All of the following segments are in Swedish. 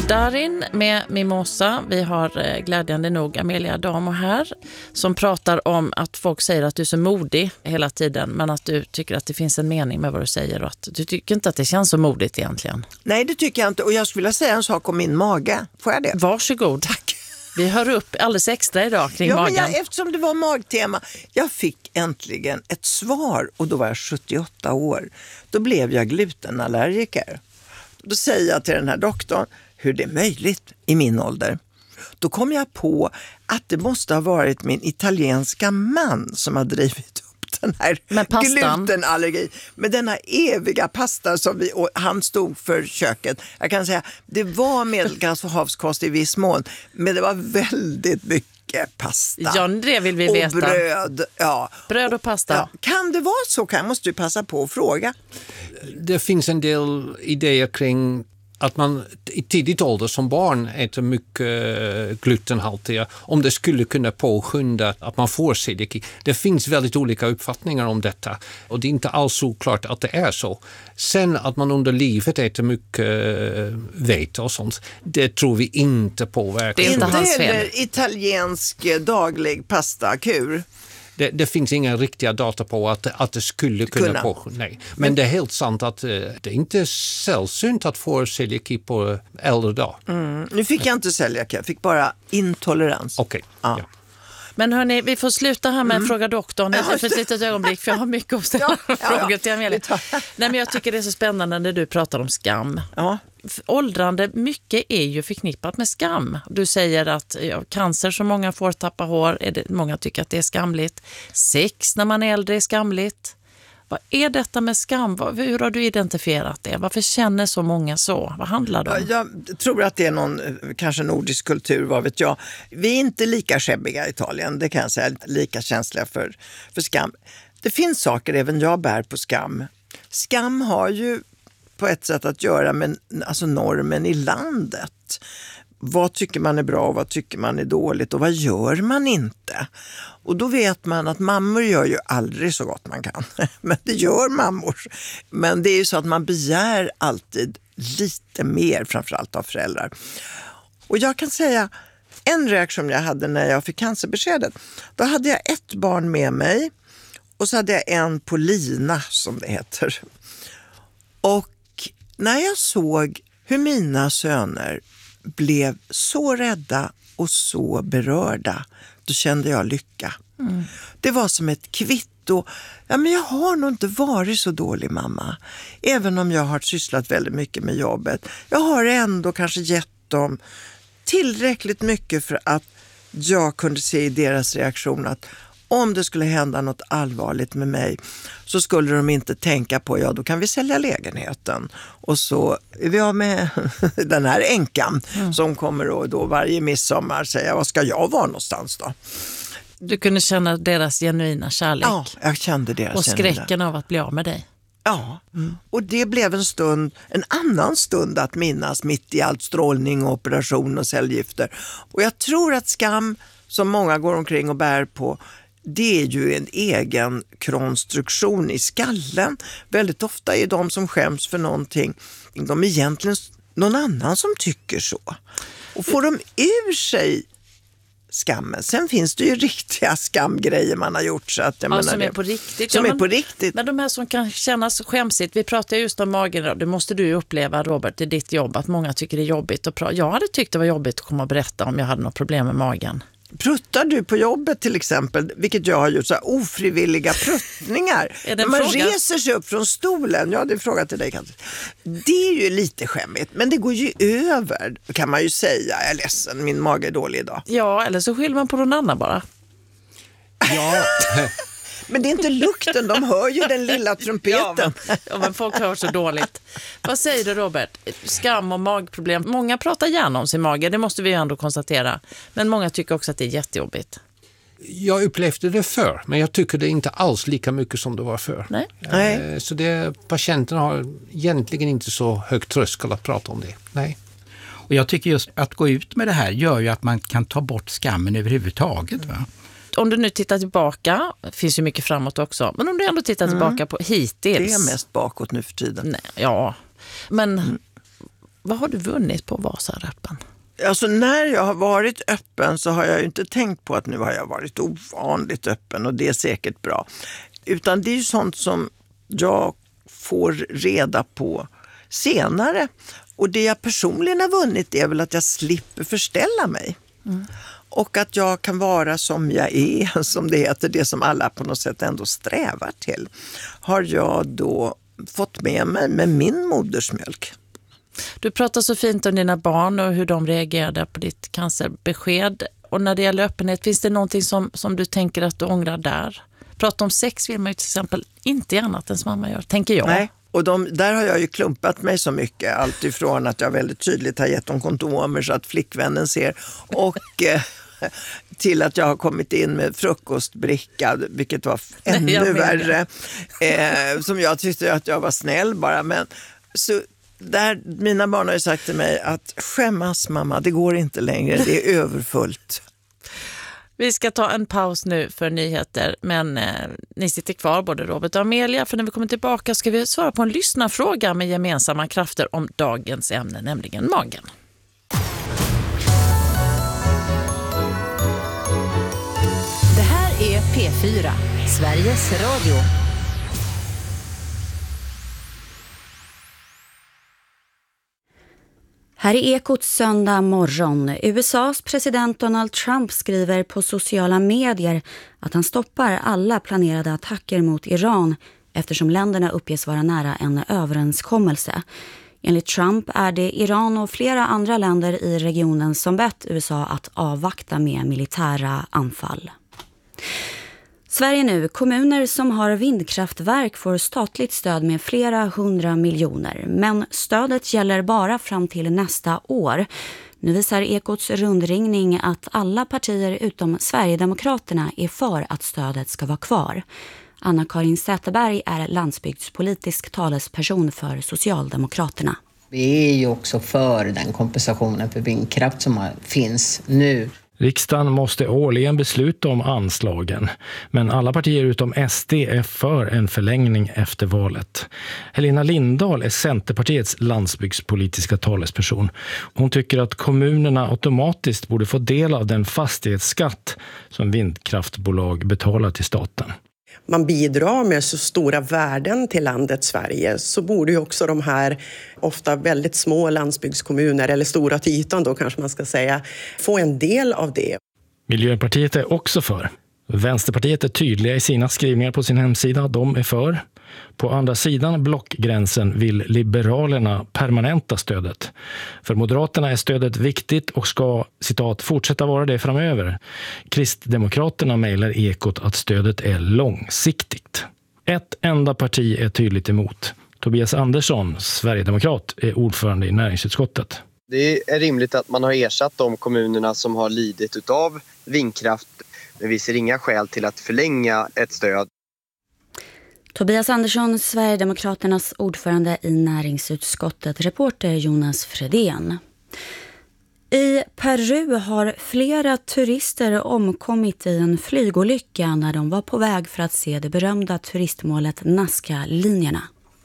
Darin med Mimosa. Vi har glädjande nog Amelia Damo här som pratar om att folk säger att du är så modig hela tiden, men att du tycker att det finns en mening med vad du säger och att du tycker inte att det känns så modigt egentligen. Nej, det tycker jag inte. Och jag skulle vilja säga en sak om min mage. Får jag det? Varsågod. Tack. Vi hör upp alldeles extra idag kring magen. Men eftersom det var magtema, jag fick äntligen ett svar och då var jag 78 år. Då blev jag glutenallergiker. Då säger jag till den här doktorn hur det är möjligt i min ålder. Då kom jag på att det måste ha varit min italienska man som har drivit upp den här glutenallergi. Med denna eviga pasta som han stod för köket. Jag kan säga, det var medelklass och havskost i viss mån, men det var väldigt mycket pasta. Ja, det vill vi veta. Och bröd. Ja. Bröd och pasta. Ja. Kan det vara så? Måste du passa på att fråga. Det finns en del idéer kring att man i tidigt ålder som barn äter mycket glutenhaltiga, om det skulle kunna påskynda att man får celiaki. Det finns väldigt olika uppfattningar om detta och det är inte alls så klart att det är så. Sen att man under livet äter mycket vete och sånt, det tror vi inte påverkar. Det är inte hans fel. Eller italiensk daglig pastakur. Det finns inga riktiga data på att det skulle kunna påskynda. Nej. Men det är helt sant att det är inte sällsynt att få celiaki på äldre dag. Nu fick jag inte celiaki, jag fick bara intolerans. Okej. Ja. Men hörni, vi får sluta här med Fråga doktorn för ett litet ögonblick, för jag har mycket att ställa frågor till Amelia. Nej, men jag tycker det är så spännande när du pratar om skam. Ja. Åldrande, mycket är ju förknippat med skam. Du säger att cancer som många får tappa hår, många tycker att det är skamligt. Sex när man är äldre är skamligt. Vad är detta med skam? Hur har du identifierat det? Varför känner så många så? Vad handlar det om? Jag tror att det är någon, kanske nordisk kultur, vad vet jag. Vi är inte lika skäbbiga i Italien, det kan jag säga, lika känsliga för skam. Det finns saker även jag bär på skam. Skam har ju på ett sätt att göra med alltså normen i landet. Vad tycker man är bra och vad tycker man är dåligt och vad gör man inte? Och då vet man att mammor gör ju aldrig så gott man kan. Men det gör mammor. Men det är ju så att man begär alltid lite mer, framförallt av föräldrar. Och jag kan säga, en reaktion jag hade när jag fick cancerbeskedet, då hade jag ett barn med mig och så hade jag en på lina, som det heter. Och när jag såg hur mina söner blev så rädda och så berörda, då kände jag lycka. Det var som ett kvitto. Ja, men jag har nog inte varit så dålig mamma. Även om jag har sysslat väldigt mycket med jobbet. Jag har ändå kanske gett dem tillräckligt mycket för att jag kunde se i deras reaktion att om det skulle hända något allvarligt med mig så skulle de inte tänka på, ja då kan vi sälja lägenheten. Och så är vi av med den här änkan som kommer då varje midsommar säga, vad ska jag vara någonstans då? Du kunde känna deras genuina kärlek. Ja, jag kände deras och skräcken av att bli av med dig. Ja, och det blev en annan stund att minnas mitt i allt strålning och operation och cellgifter. Och jag tror att skam som många går omkring och bär på, det är ju en egen konstruktion i skallen. Väldigt ofta är de som skäms för någonting, de är egentligen någon annan som tycker så. Och får de ur sig skammen. Sen finns det ju riktiga skamgrejer man har gjort. Så att, som är på riktigt. Som är på riktigt. Men de här som kan kännas skämsigt, vi pratar just om magen, det måste du ju uppleva, Robert, i ditt jobb, att många tycker det är jobbigt att prata. Jag hade tyckt det var jobbigt att komma och berätta om jag hade något problem med magen. Pruttar du på jobbet till exempel, vilket jag har gjort, så här ofrivilliga pruttningar. Man reser sig upp från stolen, ja det är en fråga till dig kanske. Det är ju lite skämmigt, men det går ju över, kan man ju säga. Jag är ledsen, min mage är dålig idag. Ja, eller så skyller man på någon annan bara. Ja. Men det är inte lukten, de hör ju den lilla trumpeten. Ja, men folk hör så dåligt. Vad säger du, Robert? Skam och magproblem. Många pratar gärna om sin mage, det måste vi ju ändå konstatera. Men många tycker också att det är jättejobbigt. Jag upplevde det förr, men jag tycker det är inte alls lika mycket som det var förr. Nej. Så patienten har egentligen inte så hög tröskel att prata om det. Nej. Och jag tycker just att gå ut med det här gör ju att man kan ta bort skammen överhuvudtaget, va? Om du nu tittar tillbaka, det finns ju mycket framåt också, men om du ändå tittar tillbaka på hittills. Det är mest bakåt nu för tiden. Nej, ja, men Vad har du vunnit på att vara så här öppen? Alltså när jag har varit öppen så har jag ju inte tänkt på att nu har jag varit ovanligt öppen och det är säkert bra. Utan det är ju sånt som jag får reda på senare. Och det jag personligen har vunnit är väl att jag slipper förställa mig. Och att jag kan vara som jag är, som det heter, det som alla på något sätt ändå strävar till. Har jag då fått med mig med min modersmjölk. Du pratar så fint om dina barn och hur de reagerade på ditt cancerbesked. Och när det gäller öppenhet, finns det någonting som du tänker att du ångrar där? Prata om sex vill man ju till exempel inte annat än som mamma gör, tänker jag. Nej, och där har jag ju klumpat mig så mycket. Allt ifrån att jag väldigt tydligt har gett dem kondomer så att flickvännen ser. Och till att jag har kommit in med frukostbricka, vilket var ännu värre. Som jag tyckte att jag var snäll bara. Men så mina barn har ju sagt till mig att skämmas mamma, det går inte längre, det är överfullt. Vi ska ta en paus nu för nyheter, men ni sitter kvar både Robert och Amelia, för när vi kommer tillbaka ska vi svara på en lyssnarfråga med gemensamma krafter om dagens ämne, nämligen magen. Det här är P4, Sveriges Radio. Här är Ekot söndag morgon. USAs president Donald Trump skriver på sociala medier att han stoppar alla planerade attacker mot Iran eftersom länderna uppges vara nära en överenskommelse. Enligt Trump är det Iran och flera andra länder i regionen som bett USA att avvakta med militära anfall. Sverige nu. Kommuner som har vindkraftverk får statligt stöd med flera 100 miljoner. Men stödet gäller bara fram till nästa år. Nu visar Ekots rundringning att alla partier utom Sverigedemokraterna är för att stödet ska vara kvar. Anna-Karin Säterberg är landsbygdspolitisk talesperson för Socialdemokraterna. Vi är ju också för den kompensationen för vindkraft som finns nu. Riksdagen måste årligen besluta om anslagen, men alla partier utom SD är för en förlängning efter valet. Helena Lindahl är Centerpartiets landsbygdspolitiska talesperson. Hon tycker att kommunerna automatiskt borde få del av den fastighetsskatt som vindkraftbolag betalar till staten. Man bidrar med så stora värden till landet Sverige, så borde ju också de här ofta väldigt små landsbygdskommuner, eller stora till ytan då kanske man ska säga, få en del av det. Miljöpartiet är också för. Vänsterpartiet är tydliga i sina skrivningar på sin hemsida. De är för. På andra sidan blockgränsen vill Liberalerna permanenta stödet. För Moderaterna är stödet viktigt och ska, citat, fortsätta vara det framöver. Kristdemokraterna mejlar Ekot att stödet är långsiktigt. Ett enda parti är tydligt emot. Tobias Andersson, Sverigedemokrat, är ordförande i näringsutskottet. Det är rimligt att man har ersatt de kommunerna som har lidit utav vindkraft, men vi ser inga skäl till att förlänga ett stöd. Tobias Andersson, Sverigedemokraternas ordförande i näringsutskottet, reporter Jonas Fredén. I Peru har flera turister omkommit i en flygolycka när de var på väg för att se det berömda turistmålet Nazca-linjerna.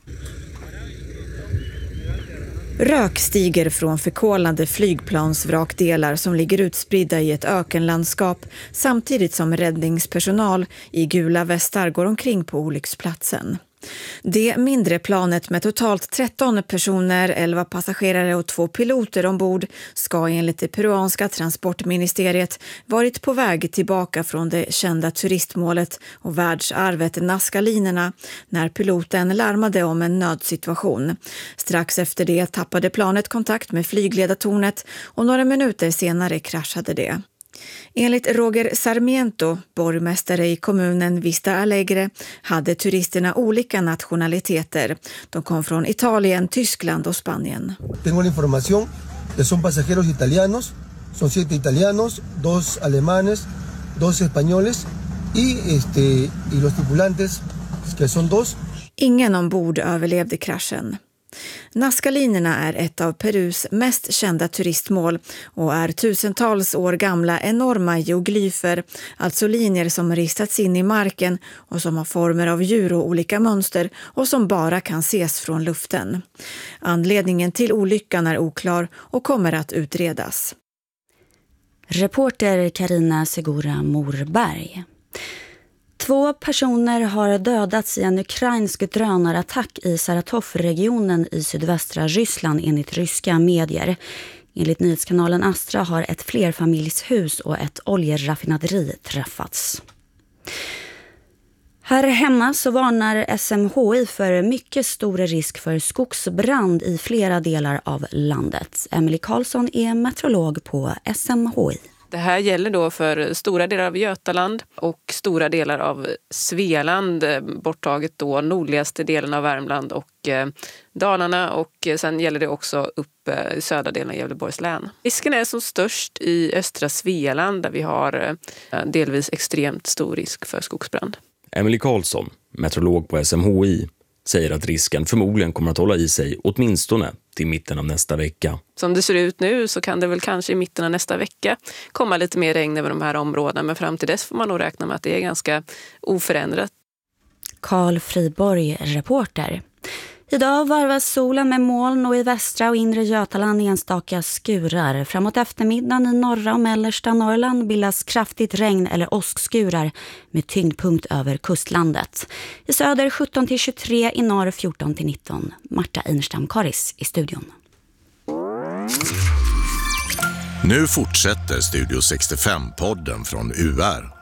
Rök stiger från förkolnade flygplansvrakdelar som ligger utspridda i ett ökenlandskap samtidigt som räddningspersonal i gula västar går omkring på olycksplatsen. Det mindre planet med totalt 13 personer, 11 passagerare och 2 piloter ombord ska enligt det peruanska transportministeriet varit på väg tillbaka från det kända turistmålet och världsarvet Nazca-linerna när piloten larmade om en nödsituation. Strax efter det tappade planet kontakt med flygledartornet och några minuter senare kraschade det. Enligt Roger Sarmiento, borgmästare i kommunen Vista Alegre, hade turisterna olika nationaliteter. De kom från Italien, Tyskland och Spanien. Tengo la información que son pasajeros italianos, son 7 italianos, 2 alemanes, 2 españoles y los tripulantes que son 2. Ingen ombord överlevde kraschen. Nazca-linerna är ett av Perus mest kända turistmål och är tusentals år gamla enorma geoglyfer, alltså linjer som ristats in i marken och som har former av djur och olika mönster och som bara kan ses från luften. Anledningen till olyckan är oklar och kommer att utredas. Reporter Karina Segura Morberg. 2 personer har dödats i en ukrainsk drönarattack i Saratov-regionen i sydvästra Ryssland enligt ryska medier. Enligt nyhetskanalen Astra har ett flerfamiljshus och ett oljeraffinaderi träffats. Här hemma så varnar SMHI för mycket stor risk för skogsbrand i flera delar av landet. Emily Karlsson är meteorolog på SMHI. Det här gäller då för stora delar av Götaland och stora delar av Svealand, borttaget då nordligaste delen av Värmland och Dalarna, och sen gäller det också upp i södra delen av Gävleborgs län. Risken är som störst i östra Svealand där vi har delvis extremt stor risk för skogsbrand. Emily Karlsson, meteorolog på SMHI, säger att risken förmodligen kommer att hålla i sig åtminstone till mitten av nästa vecka. Som det ser ut nu så kan det väl kanske i mitten av nästa vecka komma lite mer regn över de här områdena, men fram till dess får man nog räkna med att det är ganska oförändrat. Carl Friborg, reporter. Idag varvas solen med moln och i västra och inre Götaland enstaka skurar. Framåt eftermiddagen i norra och mellersta Norrland bildas kraftigt regn eller åskskurar med tyngdpunkt över kustlandet. I söder 17-23, i norr 14-19. Marta Einerstam-Karis i studion. Nu fortsätter Studio 65-podden från UR.